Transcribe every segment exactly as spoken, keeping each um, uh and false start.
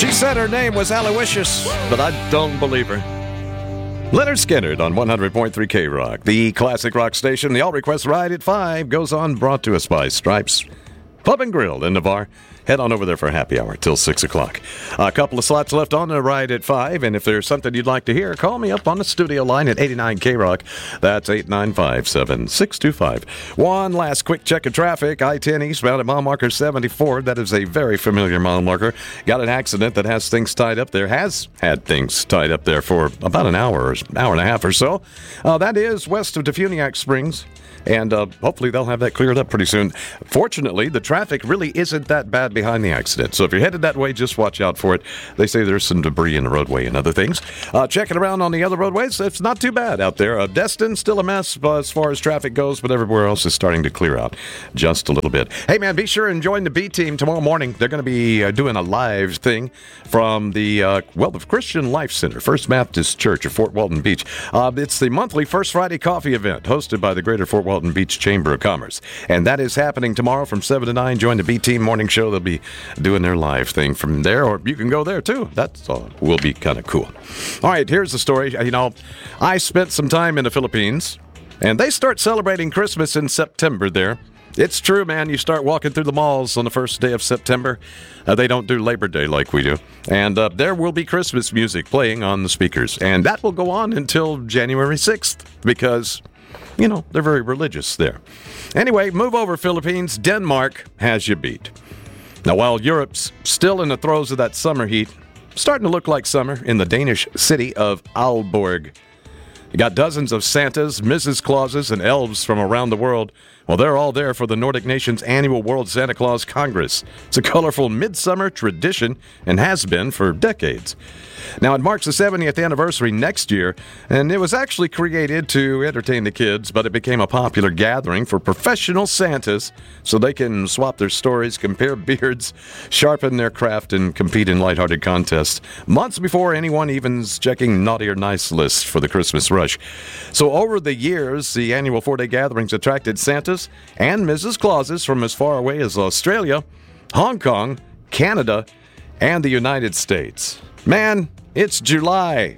She said her name was Aloysius, but I don't believe her. Leonard Skinner on one hundred point three K-Rock, the classic rock station. The all-request ride at five goes on, brought to us by Stripes Pub and Grill in Navarre. Head on over there for a happy hour till six o'clock. A couple of slots left on the ride at five, and if there's something you'd like to hear, call me up on the studio line at eighty-nine K-Rock. That's eight nine five, seven six two five. One last quick check of traffic. I ten eastbound at mile marker seventy-four. That is a very familiar mile marker. Got an accident that has things tied up there, has had things tied up there for about an hour, or hour and a half or so. Uh, that is west of Defuniak Springs. And uh, hopefully they'll have that cleared up pretty soon. Fortunately, the traffic really isn't that bad behind the accident. So if you're headed that way, just watch out for it. They say there's some debris in the roadway and other things. Uh, checking around on the other roadways, it's not too bad out there. Uh, Destin, still a mess uh, as far as traffic goes, but everywhere else is starting to clear out just a little bit. Hey, man, be sure and join the B team tomorrow morning. They're going to be uh, doing a live thing from the, uh, well, the Christian Life Center, First Baptist Church of Fort Walton Beach. Uh, it's the monthly First Friday Coffee event hosted by the Greater Fort Walton Beach Chamber of Commerce. And that is happening tomorrow from seven to nine. Join the B-Team Morning Show. They'll be doing their live thing from there, or you can go there too. That's all. Will be kind of cool. All right, here's the story. You know, I spent some time in the Philippines, and they start celebrating Christmas in September there. It's true, man. You start walking through the malls on the first day of September. Uh, they don't do Labor Day like we do. And uh, there will be Christmas music playing on the speakers. And that will go on until January sixth because, you know, they're very religious there. Anyway, move over, Philippines. Denmark has you beat. Now, while Europe's still in the throes of that summer heat, starting to look like summer in the Danish city of Aalborg. You got dozens of Santas, Missus Clauses, and elves from around the world. Well, they're all there for the Nordic nation's annual World Santa Claus Congress. It's a colorful midsummer tradition and has been for decades. Now, it marks the seventieth anniversary next year, and it was actually created to entertain the kids, but it became a popular gathering for professional Santas so they can swap their stories, compare beards, sharpen their craft, and compete in lighthearted contests months before anyone even's checking naughty or nice lists for the Christmas rush. So over the years, the annual four-day gatherings attracted Santas and Missus Clauses from as far away as Australia, Hong Kong, Canada, and the United States. Man, it's July.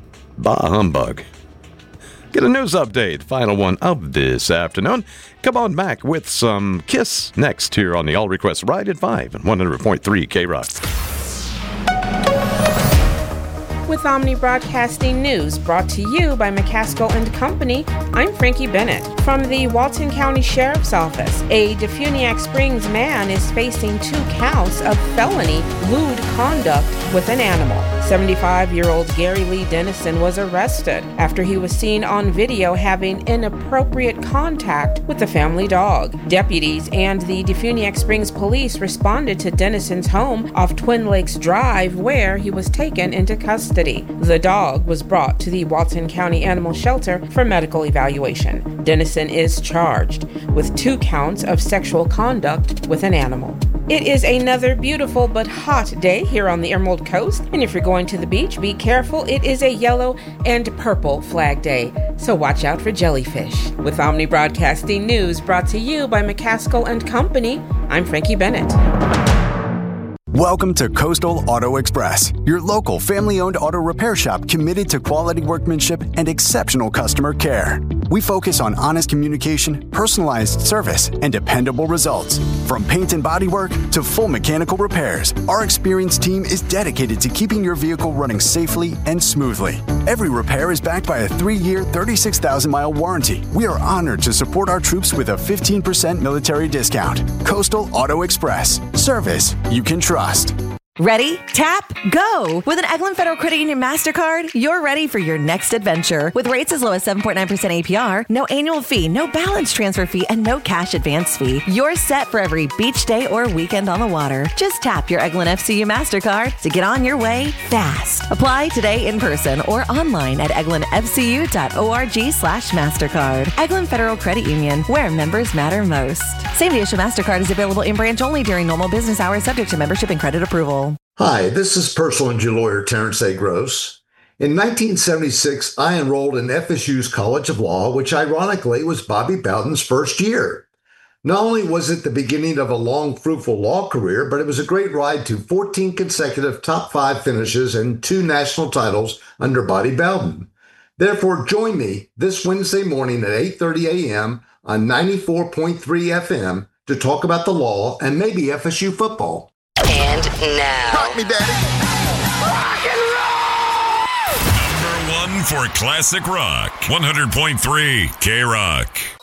Bah humbug. Get a news update, final one of this afternoon. Come on back with some Kiss next here on the All Request Ride at five and one hundred point three K-Rock. With Omni Broadcasting News, brought to you by McCaskill and Company, I'm Frankie Bennett. From the Walton County Sheriff's Office, a Defuniak Springs man is facing two counts of felony lewd conduct with an animal. seventy-five-year-old Gary Lee Dennison was arrested after he was seen on video having inappropriate contact with the family dog. Deputies and the Defuniak Springs police responded to Dennison's home off Twin Lakes Drive, where he was taken into custody. The dog was brought to the Walton County Animal Shelter for medical evaluation. Dennison is charged with two counts of sexual conduct with an animal. It is another beautiful but hot day here on the Emerald Coast, and if you're going to the beach, be careful. It is a yellow and purple flag day, so watch out for jellyfish. With Omni Broadcasting News, brought to you by McCaskill and Company, I'm Frankie Bennett. Welcome to Coastal Auto Express, your local family-owned auto repair shop committed to quality workmanship and exceptional customer care. We focus on honest communication, personalized service, and dependable results. From paint and bodywork to full mechanical repairs, our experienced team is dedicated to keeping your vehicle running safely and smoothly. Every repair is backed by a three-year, thirty-six thousand mile warranty. We are honored to support our troops with a fifteen percent military discount. Coastal Auto Express. Service you can trust. Ready? Tap, go! With an Eglin Federal Credit Union MasterCard, you're ready for your next adventure. With rates as low as seven point nine percent A P R, no annual fee, no balance transfer fee, and no cash advance fee. You're set for every beach day or weekend on the water. Just tap your Eglin F C U MasterCard to get on your way fast. Apply today in person or online at eglinfcu dot org slash MasterCard. Eglin Federal Credit Union, where members matter most. Same-day issue MasterCard is available in branch only during normal business hours, subject to membership and credit approval. Hi, this is personal injury lawyer Terrence A. Gross. In nineteen seventy-six, I enrolled in F S U's College of Law, which ironically was Bobby Bowden's first year. Not only was it the beginning of a long, fruitful law career, but it was a great ride to fourteen consecutive top five finishes and two national titles under Bobby Bowden. Therefore, join me this Wednesday morning at eight thirty a.m. on ninety-four point three F M to talk about the law and maybe F S U football. And now. Rock me, Daddy. Rock and roll! Number one for classic rock. one hundred point three K-Rock.